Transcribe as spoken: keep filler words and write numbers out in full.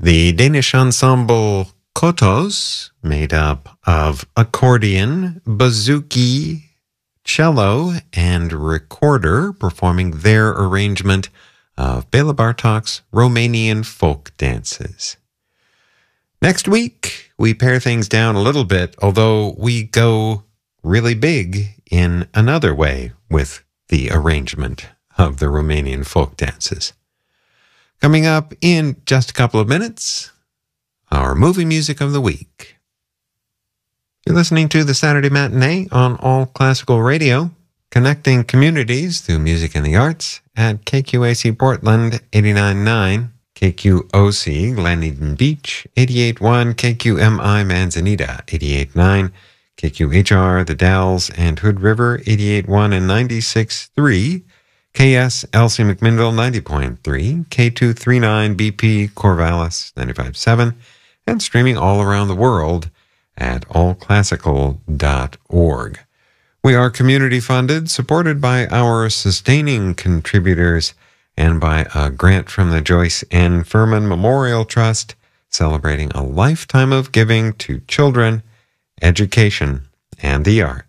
The Danish ensemble Kotos, made up of accordion, bouzouki, cello, and recorder, performing their arrangement of Bela Bartok's Romanian folk dances. Next week, we pare things down a little bit, although we go really big in another way with the arrangement of the Romanian folk dances. Coming up in just a couple of minutes, our movie music of the week. You're listening to the Saturday Matinee on All Classical Radio, connecting communities through music and the arts at K Q A C Portland eighty-nine point nine, K Q O C Glen Beach eighty-eight point one, K Q M I Manzanita eighty-eight point nine, K Q H R The Dalles and Hood River eighty-eight point one and ninety-six point three, K S L C McMinnville ninety point three, K two thirty-nine B P Corvallis ninety-five point seven, and streaming all around the world at all classical dot org. We are community funded, supported by our sustaining contributors, and by a grant from the Joyce N. Furman Memorial Trust, celebrating a lifetime of giving to children, education, and the arts.